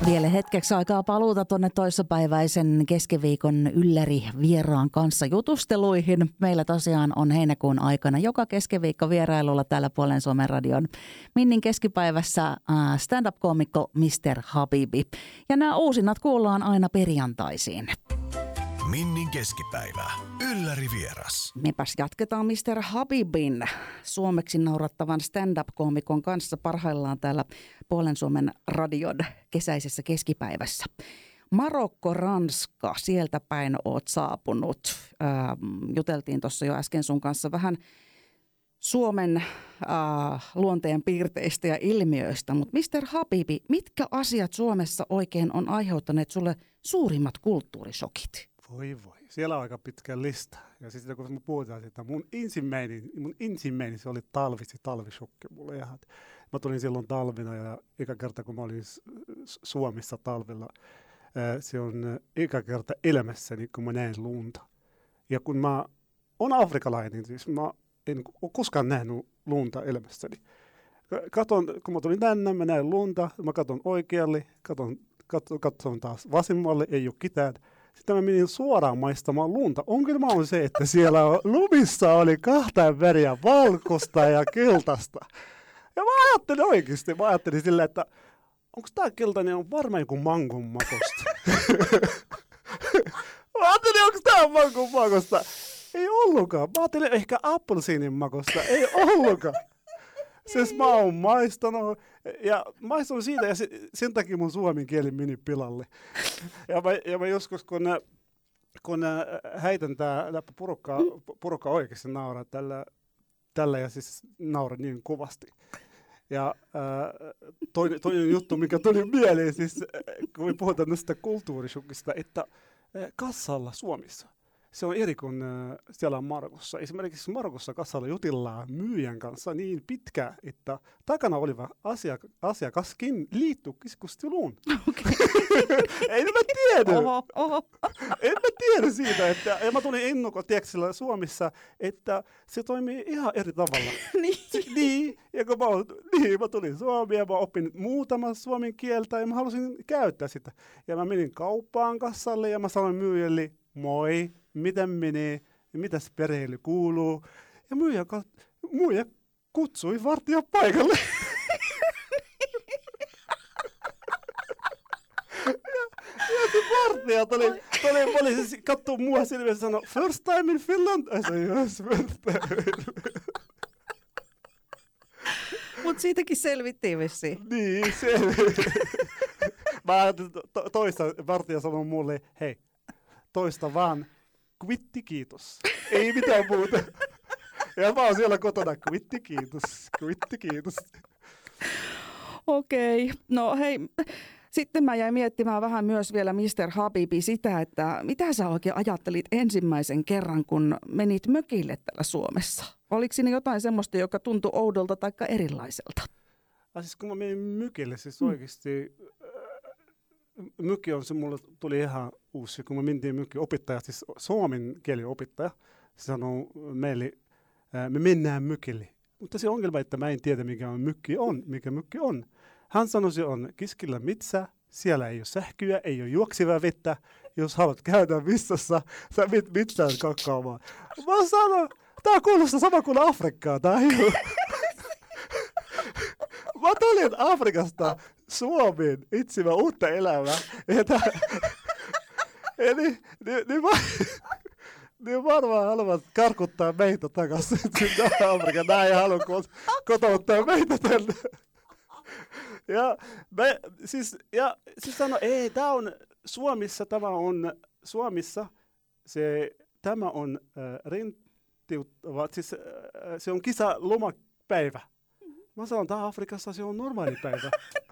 Vielä hetkeksi aikaa paluuta tuonne toissapäiväisen keskiviikon ylläri vieraan kanssa jutusteluihin. Meillä tosiaan on heinäkuun aikana joka keskiviikko vierailulla täällä Puolen Suomen radion Minnin keskipäivässä stand-up-koomikko Mr. Habibi. Ja nämä uusinnat kuullaan aina perjantaisin. Minnin keskipäivä. Ylläri vieras. Mepäs jatketaan Mr. Habibin suomeksi naurattavan stand-up-koomikon kanssa parhaillaan täällä Puolen Suomen radion kesäisessä keskipäivässä. Marokko, Ranska, sieltä päin oot saapunut. Juteltiin tuossa jo äsken sun kanssa vähän Suomen luonteen piirteistä ja ilmiöistä, mutta Mr. Habibi, mitkä asiat Suomessa oikein on aiheuttaneet sulle suurimmat kulttuurishokit? Voi. Siellä on aika pitkä lista. Ja sitten kun me puhutaan siitä, mun ensimmäinen se oli talvishokki mulle ihan. Mä tulin silloin talvina ja eka kerta kun mä olin Suomessa talvella, se on eka kerta elämässäni kun mä näin lunta. Ja kun mä oon afrikalainen, siis mä en ole koskaan nähnyt lunta elämässäni. Kun mä tulin tänne, mä näin lunta, mä katon oikealle, katon taas vasemmalle, ei ole ketään. Sitten mä menin suoraan maistamaan lunta. Ongelma on se, että siellä lumissa oli kahta väriä, valkoista ja keltaista. Ja mä ajattelin sillä, että onko tää keltainen on varmaan joku mangon makosta. Mä ajattelin, onko tää mangon makosta. Ei ollutkaan. Mä ajattelin ehkä appelsiinin makosta. Ei ollutkaan. Siis mä oon maistanut siitä ja sen takia mun suomen kieli meni pilalle. Ja mä joskus kun häitän tää läppä porukka oikeasti nauraa tällä ja siis nauraa niin kovasti. Ja toinen juttu, mikä tuli mieleen, siis kun me puhutaan tästä kulttuurishokista, että kassalla Suomessa. Se on eri kuin siellä Marokossa. Esimerkiksi Marokossa kassalla jutellaan myyjän kanssa niin pitkä, että takana oleva asiakaskin liittyy keskusteluun. Okay. En mä tiedä. En mä tiedä siitä, että ja mä tulin ennakkotekstillä Suomessa, että se toimii ihan eri tavalla. Niin. Ja kun mä tulin Suomeen ja mä opin muutama suomen kieltä ja mä halusin käyttää sitä. Ja mä menin kauppaan kassalle ja mä sanoin myyjälle, moi. Miten menee, mitäs perheelle kuuluu. Ja myyjä kutsui vartija paikalle. ja se vartija tuli poliisi katsoi mua silmiä ja sanoi, first time in Finland? I said, yes, first time. Mut siitäkin selvittiin vissiin. Niin, selvittiin. Mä ajattelin, toista vartija sanoi mulle, hei, toista vaan. Kvitti kiitos. Ei mitään muuta. Ja mä oon siellä kotona. Kvitti kiitos. Okei. No hei, sitten mä jäin miettimään vähän myös vielä Mr. Habibi sitä, että mitä sä oikein ajattelit ensimmäisen kerran, kun menit mökille täällä Suomessa? Oliko siinä jotain semmoista, joka tuntui oudolta tai erilaiselta? Siis kun mä menin mykille, siis oikeasti myki on se, mulle tuli ihan uusi, kun mä mentiin myki opettaja, siis suomen kielen opettaja, se sanoi meille, me mennään mykille. Mutta se ongelma, että mä en tiedä, mikä mykki on. Hän sanoi, se on keskellä metsää, siellä ei ole sähköä, ei ole juoksevaa vettä. Jos haluat käydä missassa, sä menet metsään kakkaamaan. Mä sanoin, tää kuulostaa sama kuin Afrikkaa, tää ei ole. Mä tulin Afrikasta Suomeen etsimään uutta elämää. Ne varmaan haluavat karkuttaa meitä takaisin sinne Afrikaan. Nää ei halua kotouttaa meitä tänne. Siis sanoi, ei, tämä on Suomessa, tämä on rentiuttava, siis se on lomapäivä. Mä sanon, että Afrikassa se on normaali päivä.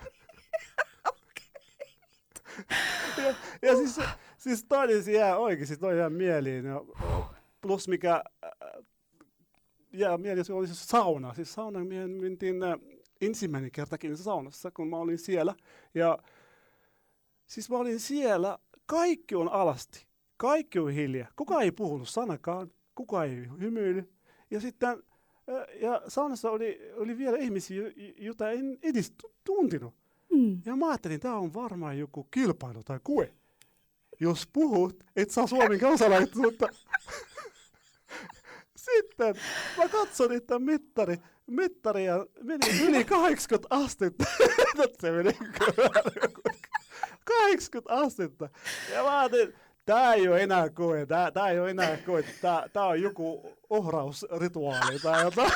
ja siis toinen se jää oikeasti, toi jää mieliin. Ja plus mikä jää mieliin, se oli se sauna. Siis sauna, me mentiin ensimmäinen kertakin saunassa, kun mä olin siellä. Ja siis mä olin siellä, kaikki on alasti, kaikki on hiljaa. Kuka ei puhunut sanakaan, kuka ei hymyily. Ja sitten ja saunassa oli vielä ihmisiä, joita en edes tuntinut. Ja mä ajattelin, tää on varmaan joku kilpailu tai koe. Jos puhut, et saa Suomen kansalaisuutta. Sitten mä katson, että mittaria meni yli 80 astetta. Se meni 80 astetta. Ja mä ajattelin, tää ei ole enää koe. Tää ei ole enää koe. Tää on joku ohrausrituaali tai jotain.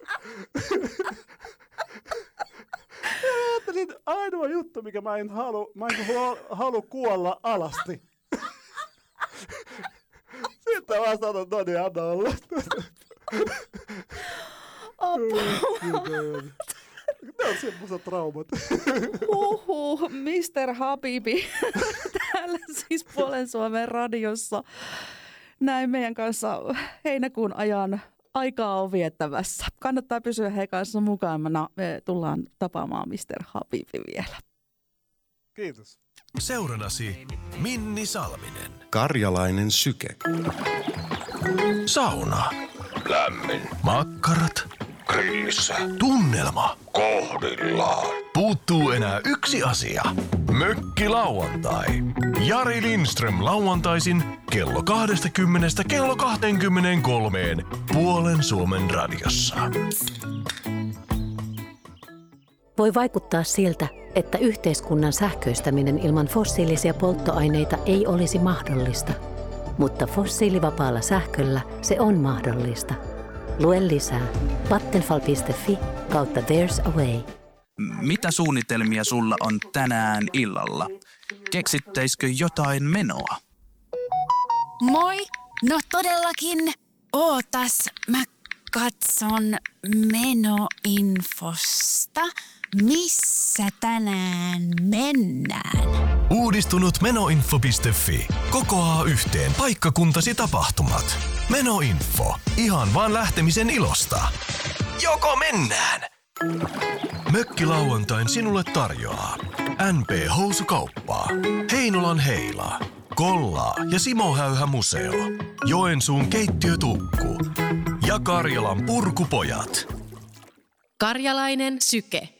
Ja mä ajattelin, ainoa juttu, mikä mä en halua kuolla alasti. Sitten mä sanon, no niin, anna olla. Ne on semmoiset traumat. Mr. Habibi. Täällä siis Puolen Suomen radiossa. Näin meidän kanssa heinäkuun ajan aikaa on viettävässä. Kannattaa pysyä heidän kanssa mukana. Me tullaan tapaamaan Mr. Habibi vielä. Kiitos. Seurannasi Minni Salminen. Karjalainen syke. Sauna. Lämmin. Makkarat. Grillissä. Tunnelma. Kohdillaan. Puuttuu enää yksi asia. Mökkilauantai. Jari Lindström lauantaisin kello 20 kello 23 Puolen Suomen radiossa. Voi vaikuttaa siltä, että yhteiskunnan sähköistäminen ilman fossiilisia polttoaineita ei olisi mahdollista. Mutta fossiilivapaalla sähköllä se on mahdollista. Lue lisää vattenfall.fi/there's a way. Mitä suunnitelmia sulla on tänään illalla? Keksittäisikö jotain menoa? Moi! No todellakin. Ootas, mä katson menoinfosta. Missä tänään mennään? Uudistunut menoinfo.fi kokoaa yhteen paikkakuntasi tapahtumat. Menoinfo. Ihan vaan lähtemisen ilosta. Joko mennään? Mökkilauantain sinulle tarjoaa NP Housukauppaa, Heinolan Heila, Kollaa ja Simo Häyhä Museo, Joensuun keittiötukku ja Karjalan Purkupojat. Karjalainen syke.